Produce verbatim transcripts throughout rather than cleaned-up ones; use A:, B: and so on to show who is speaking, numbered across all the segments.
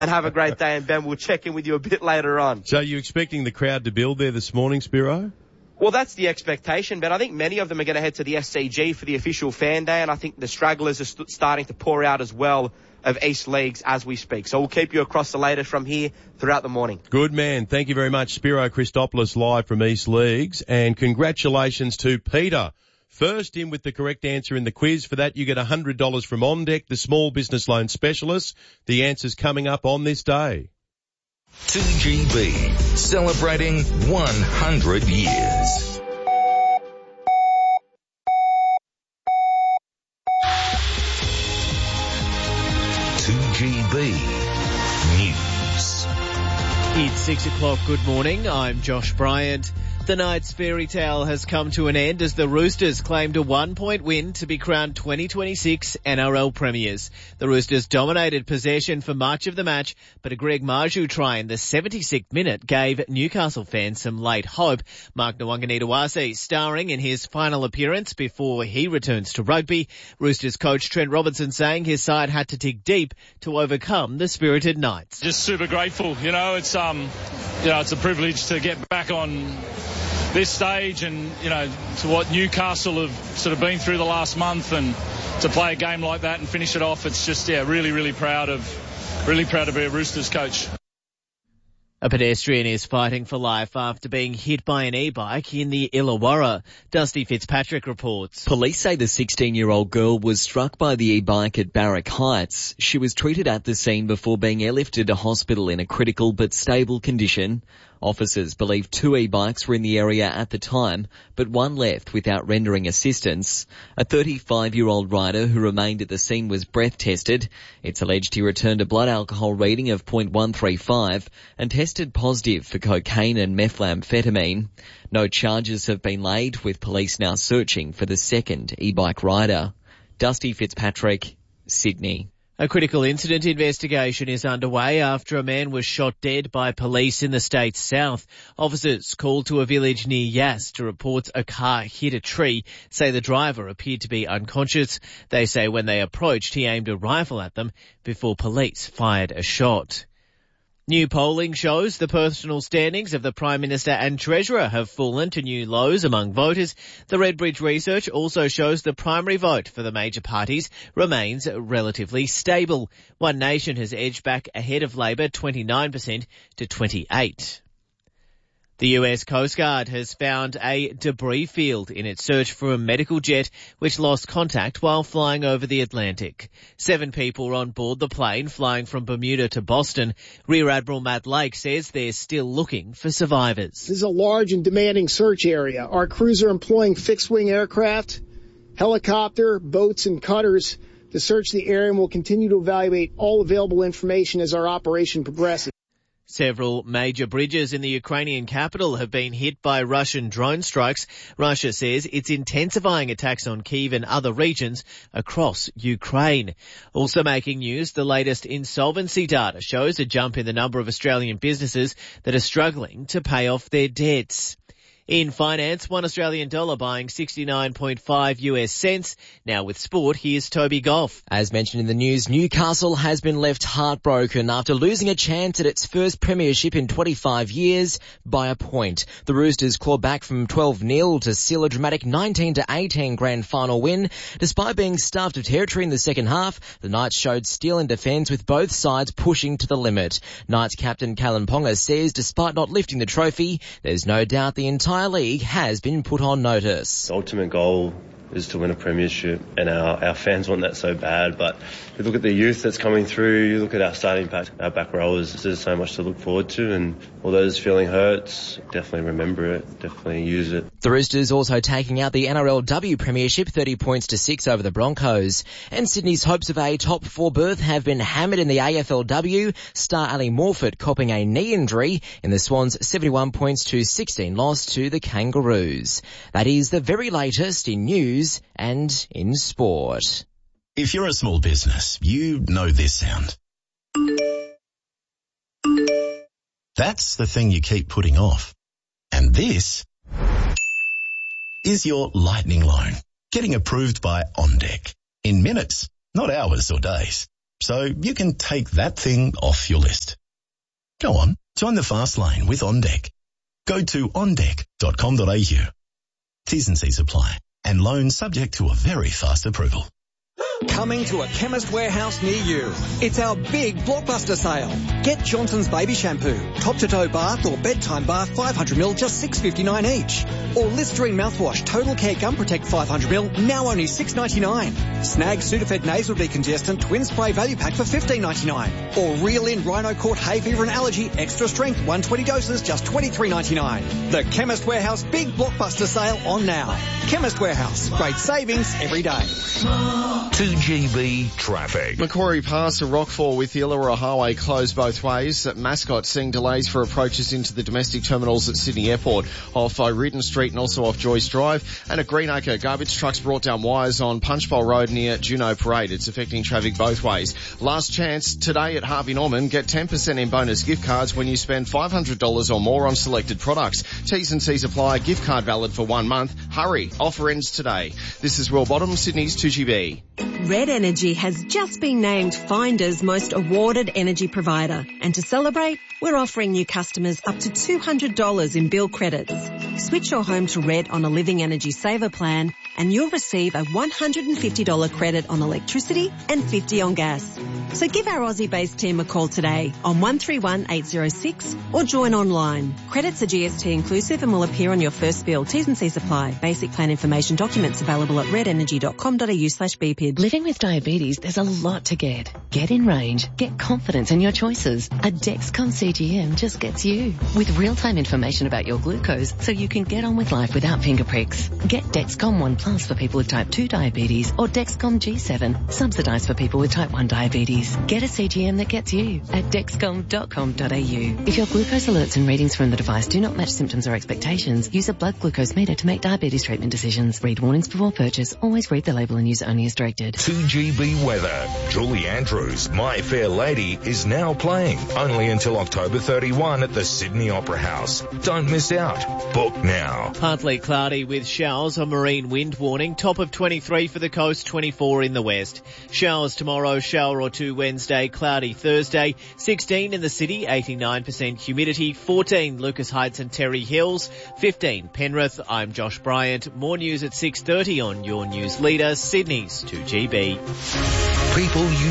A: and have a great day. And Ben, we'll check in with you a bit later on.
B: So you expecting the crowd to build there this morning, Spiro?
A: Well, that's the expectation, but I think many of them are going to head to the S C G for the official fan day, and I think the stragglers are st- starting to pour out as well of East Leagues as we speak. So we'll keep you across the latest from here throughout the morning.
B: Good man. Thank you very much, Spiro Christopoulos, live from East Leagues. And congratulations to Peter. First in with the correct answer in the quiz. For that, you get one hundred dollars from OnDeck, the small business loan specialist. The answer's coming up on this day.
C: two G B, celebrating one hundred years. two G B News.
D: It's six o'clock. Good morning. I'm Josh Bryant. The night's fairy tale has come to an end as the Roosters claimed a one-point win to be crowned twenty twenty-six N R L premiers. The Roosters dominated possession for much of the match, but a Greg Marju try in the seventy-sixth minute gave Newcastle fans some late hope. Mark Nwanganitawase starring in his final appearance before he returns to rugby. Roosters coach Trent Robinson saying his side had to dig deep to overcome the spirited Knights.
E: Just super grateful, you know, it's um, you know, it's a privilege to get back on this stage and, you know, to what Newcastle have sort of been through the last month, and to play a game like that and finish it off, it's just, yeah, really, really proud of, really proud to be a Roosters coach.
D: A pedestrian is fighting for life after being hit by an e-bike in the Illawarra. Dusty Fitzpatrick reports.
F: Police say the sixteen-year-old girl was struck by the e-bike at Barrack Heights. She was treated at the scene before being airlifted to hospital in a critical but stable condition. Officers believe two e-bikes were in the area at the time, but one left without rendering assistance. A thirty-five-year-old rider who remained at the scene was breath tested. It's alleged he returned a blood alcohol reading of zero point one three five and tested positive for cocaine and methamphetamine. No charges have been laid, with police now searching for the second e-bike rider. Dusty Fitzpatrick, Sydney.
D: A critical incident investigation is underway after a man was shot dead by police in the state's south. Officers called to a village near Yass to report a car hit a tree, say the driver appeared to be unconscious. They say when they approached, he aimed a rifle at them before police fired a shot. New polling shows the personal standings of the Prime Minister and Treasurer have fallen to new lows among voters. The Redbridge research also shows the primary vote for the major parties remains relatively stable. One Nation has edged back ahead of Labor twenty-nine percent to twenty-eight percent. The U S Coast Guard has found a debris field in its search for a medical jet which lost contact while flying over the Atlantic. Seven people were on board the plane flying from Bermuda to Boston. Rear Admiral Matt Lake says they're still looking for survivors.
G: This is a large and demanding search area. Our crews are employing fixed-wing aircraft, helicopter, boats, and cutters to search the area, and will continue to evaluate all available information as our operation progresses.
D: Several major bridges in the Ukrainian capital have been hit by Russian drone strikes. Russia says it's intensifying attacks on Kyiv and other regions across Ukraine. Also making news, the latest insolvency data shows a jump in the number of Australian businesses that are struggling to pay off their debts. In finance, one Australian dollar buying sixty-nine point five U S cents. Now with sport, here's Toby Goff.
H: As mentioned in the news, Newcastle has been left heartbroken after losing a chance at its first premiership in twenty-five years by a point. The Roosters claw back from twelve nil to seal a dramatic nineteen to eighteen grand final win. Despite being starved of territory in the second half, the Knights showed steel in defence with both sides pushing to the limit. Knights captain Kalyn Ponga says despite not lifting the trophy, there's no doubt the entire league has been put on notice.
I: The ultimate goal is to win a premiership, and our, our fans want that so bad. But you look at the youth that's coming through, you look at our starting pack, our back rowers, there's so much to look forward to, and all those feeling hurts, definitely remember it, definitely use it.
H: The Roosters also taking out the N R L W premiership, thirty points to six over the Broncos. And Sydney's hopes of a top four berth have been hammered in the A F L W. Star Ali Morford copping a knee injury in the Swans' seventy-one points to sixteen loss to the Kangaroos. That is the very latest in news and in sport.
J: If you're a small business, you know this sound. That's the thing you keep putting off. And this is your lightning loan, getting approved by OnDeck. In minutes, not hours or days. so you can take that thing off your list. Go on, join the fast lane with OnDeck. Go to on deck dot com dot a u. T's and C's apply, and loans subject to a very fast approval.
K: Coming to a Chemist Warehouse near you. It's our big blockbuster sale. Get Johnson's Baby Shampoo, top-to-toe bath or bedtime bath five hundred milliliters, just six dollars fifty-nine each. Or Listerine mouthwash, Total Care Gum Protect five hundred milliliters, now only six dollars ninety-nine. Snag Sudafed Nasal Decongestant Twin Spray Value Pack for fifteen dollars ninety-nine. Or Reel In Rhino Court Hay Fever and Allergy Extra Strength one hundred twenty doses, just twenty-three dollars ninety-nine. The Chemist Warehouse big blockbuster sale on now. Chemist Warehouse, great savings every day.
C: two G B traffic.
L: Macquarie Pass to Rockfall with the Illawarra Highway closed both ways. At Mascot, seeing delays for approaches into the domestic terminals at Sydney Airport off O'Riordan Street and also off Joyce Drive. And at Greenacre, garbage trucks brought down wires on Punchbowl Road near Juno Parade. It's affecting traffic both ways. Last chance today at Harvey Norman. Get ten percent in bonus gift cards when you spend five hundred dollars or more on selected products. T's and C's apply. Gift card valid for one month. Hurry. Offer ends today. This is Will Bottom, Sydney's two G B.
M: Red Energy has just been named Finder's most awarded energy provider. And to celebrate, we're offering new customers up to two hundred dollars in bill credits. Switch your home to Red on a Living Energy Saver plan and you'll receive a one hundred fifty dollars credit on electricity and fifty dollars on gas. So give our Aussie-based team a call today on one three one eight zero six or join online. Credits are G S T inclusive and will appear on your first bill. T's and C's apply. Basic plan information documents available at red energy dot com dot a u slash b p i d.
N: Living with diabetes, there's a lot to get. Get in range. Get confidence in your choices. A Dexcom C G M just gets you. With real-time information about your glucose so you can get on with life without finger pricks. Get Dexcom One Plus for people with type two diabetes or Dexcom G seven, subsidised for people with type one diabetes. Get a C G M that gets you at dexcom dot com dot a u. If your glucose alerts and readings from the device do not match symptoms or expectations, use a blood glucose meter to make diabetes treatment decisions. Read warnings before purchase. Always read the label and use only as directed.
C: two G B weather. Julie Andrews, My Fair Lady, is now playing only until October thirty-first at the Sydney Opera House. Don't miss out. Book now.
D: Partly cloudy with showers, a marine wind warning. Top of twenty-three for the coast, twenty-four in the west. Showers tomorrow, shower or two Wednesday, cloudy Thursday. sixteen in the city, eighty-nine percent humidity. fourteen Lucas Heights and Terry Hills. fifteen Penrith. I'm Josh Bryant. More news at six thirty on your news leader, Sydney's two G B.
C: People you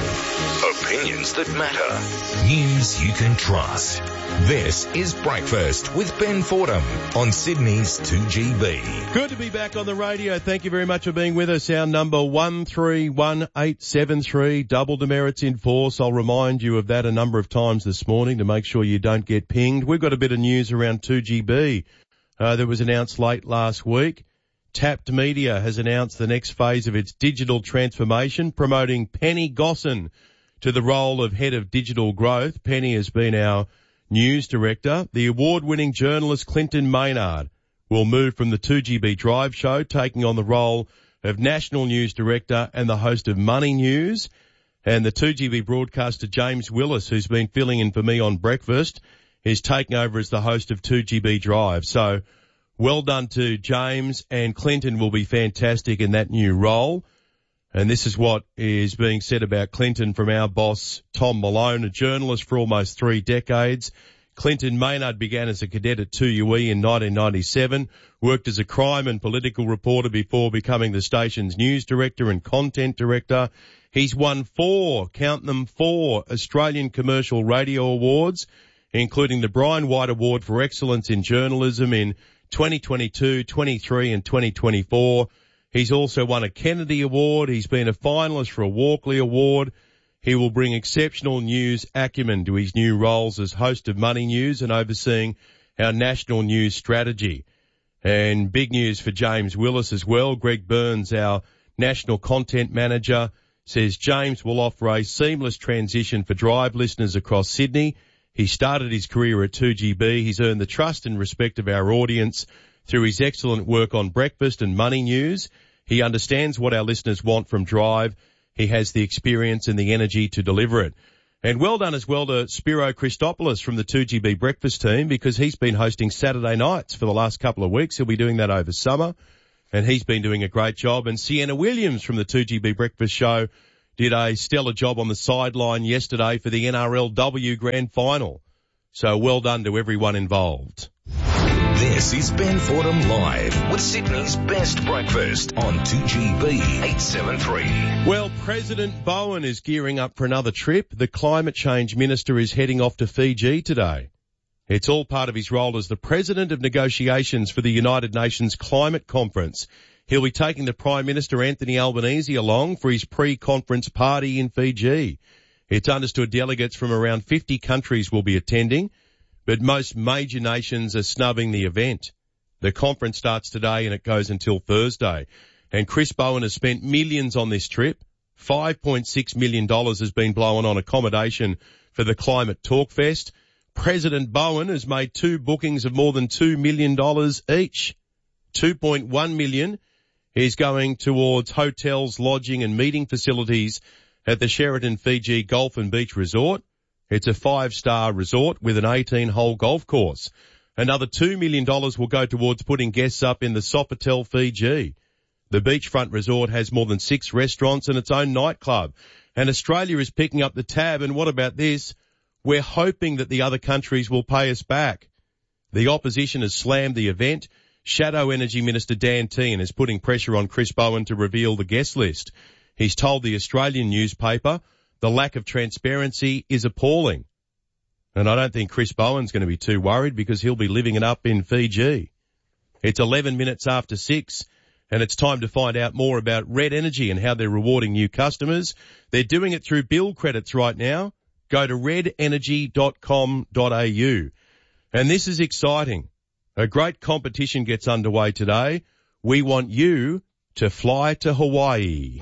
C: know. Opinions that matter. News you can trust. This is Breakfast with Ben Fordham on Sydney's two G B.
B: Good to be back on the radio. Thank you very much for being with us. Our number one three one eight seven three, double demerits in force. I'll remind you of that a number of times this morning to make sure you don't get pinged. We've got a bit of news around two G B uh, that was announced late last week. Tapped Media has announced the next phase of its digital transformation, promoting Penny Gosson to the role of Head of Digital Growth. Penny has been our news director. The award-winning journalist Clinton Maynard will move from the two G B Drive show, taking on the role of National News Director and the host of Money News. And the two G B broadcaster James Willis, who's been filling in for me on Breakfast, is taking over as the host of two G B Drive. So well done to James, and Clinton will be fantastic in that new role. And this is what is being said about Clinton from our boss, Tom Malone, a journalist for almost three decades. Clinton Maynard began as a cadet at two U E in nineteen ninety-seven, worked as a crime and political reporter before becoming the station's news director and content director. He's won four, count them, four Australian Commercial Radio Awards, including the Brian White Award for Excellence in Journalism in twenty twenty-two, twenty-three and twenty twenty-four. He's also won a Kennedy Award. He's been a finalist for a Walkley Award. He will bring exceptional news acumen to his new roles as host of Money News and overseeing our national news strategy. And big news for James Willis as well. Greg Burns, our national content manager, says James will offer a seamless transition for Drive listeners across Sydney. He started his career at two G B. He's earned the trust and respect of our audience through his excellent work on Breakfast and Money News. He understands what our listeners want from Drive. He has the experience and the energy to deliver it. And well done as well to Spiro Christopoulos from the two G B Breakfast team, because he's been hosting Saturday nights for the last couple of weeks. He'll be doing that over summer, and he's been doing a great job. And Sienna Williams from the two G B Breakfast show did a stellar job on the sideline yesterday for the N R L W Grand Final. So well done to everyone involved.
C: This is Ben Fordham Live with Sydney's best breakfast on two G B eight seventy-three.
B: Well, President Bowen is gearing up for another trip. The climate change minister is heading off to Fiji today. It's all part of his role as the president of negotiations for the United Nations Climate Conference. He'll be taking the Prime Minister Anthony Albanese along for his pre-conference party in Fiji. It's understood delegates from around fifty countries will be attending, but most major nations are snubbing the event. The conference starts today and it goes until Thursday. And Chris Bowen has spent millions on this trip. five point six million dollars has been blown on accommodation for the Climate Talk Fest. President Bowen has made two bookings of more than two million dollars each. two point one million dollars is going towards hotels, lodging and meeting facilities at the Sheraton Fiji Golf and Beach Resort. It's a five-star resort with an eighteen-hole golf course. Another two million dollars will go towards putting guests up in the Sofitel Fiji. The beachfront resort has more than six restaurants and its own nightclub. And Australia is picking up the tab. And what about this? We're hoping that the other countries will pay us back. The opposition has slammed the event. Shadow Energy Minister Dan Tehan is putting pressure on Chris Bowen to reveal the guest list. He's told the Australian newspaper the lack of transparency is appalling. And I don't think Chris Bowen's going to be too worried because he'll be living it up in Fiji. It's eleven minutes after six and it's time to find out more about Red Energy and how they're rewarding new customers. They're doing it through bill credits right now. Go to red energy dot com dot a u. And this is exciting. A great competition gets underway today. We want you to fly to Hawaii.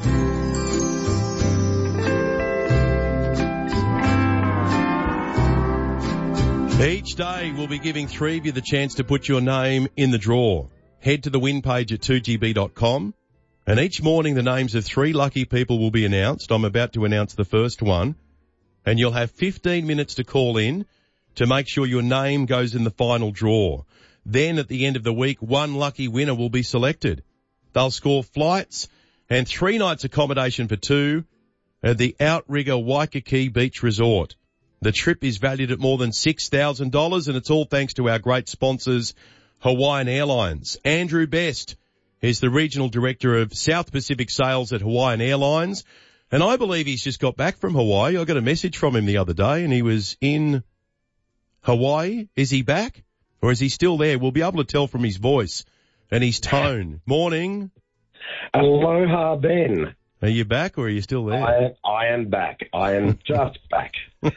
B: Each day we'll be giving three of you the chance to put your name in the draw. Head to the win page at two g b dot com and each morning the names of three lucky people will be announced. I'm about to announce the first one and you'll have fifteen minutes to call in to make sure your name goes in the final draw. Then at the end of the week, one lucky winner will be selected. They'll score flights and three nights accommodation for two at the Outrigger Waikiki Beach Resort. The trip is valued at more than six thousand dollars and it's all thanks to our great sponsors, Hawaiian Airlines. Andrew Best is the Regional Director of South Pacific Sales at Hawaiian Airlines. And I believe he's just got back from Hawaii. I got a message from him the other day and he was in Hawaii. Is he back or is he still there? We'll be able to tell from his voice and his tone. Morning.
O: Aloha, Ben.
B: Are you back or are you still there?
O: I am, I am back. I am just back.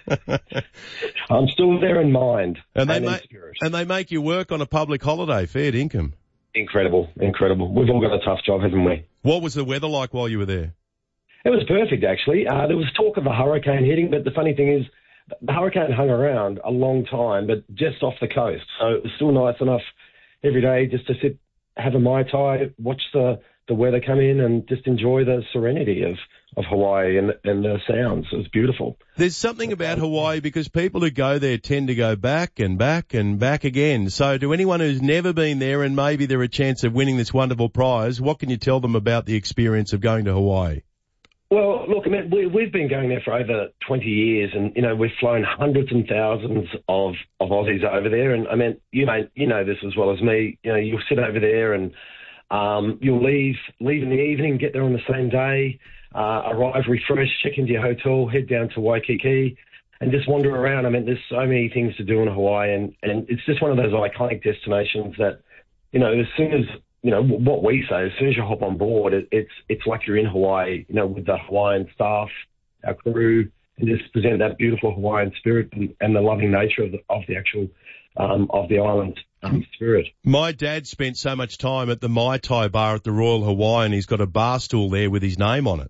O: I'm still there in mind
B: and, they
O: and
B: ma-
O: in spirit.
B: And they make you work on a public holiday, fair income.
O: Incredible, incredible. We've all got a tough job, haven't we?
B: What was the weather like while you were there?
O: It was perfect, actually. Uh, there was talk of a hurricane hitting, but the funny thing is the hurricane hung around a long time, but just off the coast. So it was still nice enough every day just to sit, have a Mai Tai, watch the, the weather come in and just enjoy the serenity of, of Hawaii and, and the sounds. It was beautiful.
B: There's something about Hawaii because people who go there tend to go back and back and back again. So to anyone who's never been there and maybe they're a chance of winning this wonderful prize, what can you tell them about the experience of going to Hawaii?
O: Well, look, I mean, we, we've been going there for over twenty years and, you know, we've flown hundreds and thousands of, of Aussies over there. And, I mean, you know, you know this as well as me. You know, you'll sit over there and um, you'll leave leave in the evening, get there on the same day, uh, arrive refreshed, check into your hotel, head down to Waikiki and just wander around. I mean, there's so many things to do in Hawaii and, and it's just one of those iconic destinations that, you know, as soon as you know, what we say, as soon as you hop on board, it, it's it's like you're in Hawaii, you know, with the Hawaiian staff, our crew, and just present that beautiful Hawaiian spirit and, and the loving nature of the, of the actual, um, of the island um, spirit.
B: My dad spent so much time at the Mai Tai bar at the Royal Hawaiian. He's got a bar stool there with his name on it.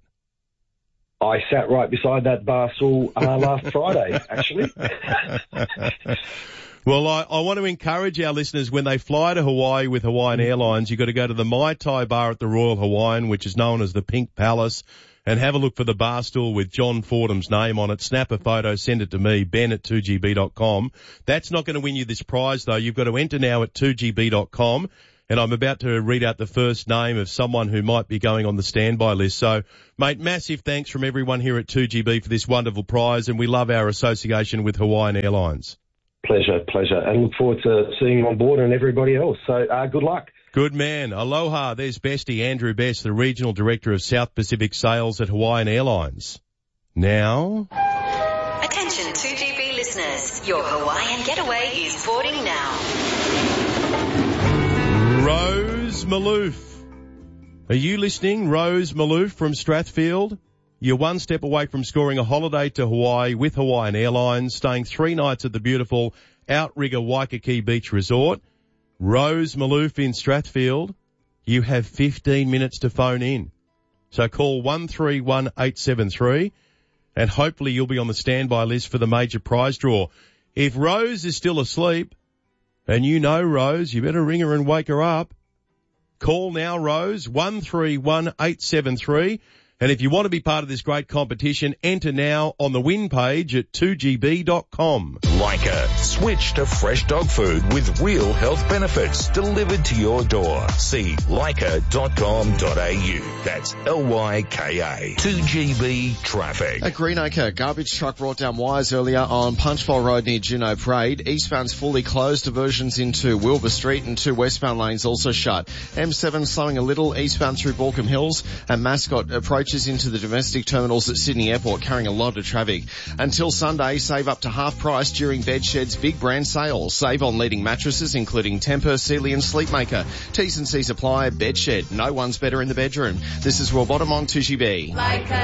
O: I sat right beside that bar stool uh, last Friday, actually.
B: Well, I, I want to encourage our listeners when they fly to Hawaii with Hawaiian Airlines, you've got to go to the Mai Tai bar at the Royal Hawaiian, which is known as the Pink Palace, and have a look for the bar stool with John Fordham's name on it. Snap a photo, send it to me, ben at two g b dot com. That's not going to win you this prize, though. You've got to enter now at two g b dot com and I'm about to read out the first name of someone who might be going on the standby list. So, mate, massive thanks from everyone here at two G B for this wonderful prize, and we love our association with Hawaiian Airlines.
O: Pleasure, pleasure, and look forward to seeing you on board and everybody else. So, uh, good luck.
B: Good man. Aloha. There's Bestie Andrew Best, the Regional Director of South Pacific Sales at Hawaiian Airlines. Now...
P: Attention two G B listeners, your Hawaiian getaway is boarding now.
B: Rose Maloof. Are you listening, Rose Maloof from Strathfield? You're one step away from scoring a holiday to Hawaii with Hawaiian Airlines, staying three nights at the beautiful Outrigger Waikiki Beach Resort. Rose Maloof in Strathfield, you have fifteen minutes to phone in. So call one three one eight seven three and hopefully you'll be on the standby list for the major prize draw. If Rose is still asleep, and you know Rose, you better ring her and wake her up. Call now, Rose, one three one eight seven three. And if you want to be part of this great competition, enter now on the win page at two G B dot com.
C: Lyca. Switch to fresh dog food with real health benefits delivered to your door. See lyca dot com dot a u. That's L Y K A. two G B traffic.
L: A Greenacre garbage truck brought down wires earlier on Punchbowl Road near Juno Parade. Eastbound's fully closed. Diversions into Wilbur Street and two westbound lanes also shut. M seven slowing a little eastbound through Balcombe Hills, and Mascot approaches into the domestic terminals at Sydney Airport carrying a lot of traffic. Until Sunday, save up to half price during Bedshed's big brand sale. Save on leading mattresses including Tempur, Sealy and Sleepmaker. T's and C's apply. Bedshed. No one's better in the bedroom. This is Will Bottom on two G B. Like